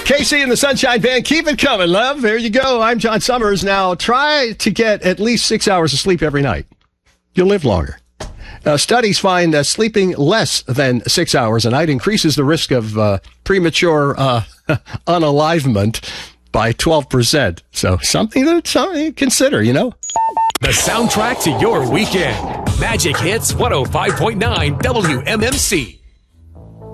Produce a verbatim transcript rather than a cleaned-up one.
Casey and the Sunshine Band, keep it coming, love. There you go. I'm John Summers. Now, try to get at least six hours of sleep every night. You'll live longer. Uh, studies find uh, sleeping less than six hours a night increases the risk of uh, premature uh, unalivement by twelve percent. So something to, something to consider, you know? The soundtrack to your weekend. Magic Hits one oh five point nine W M M C.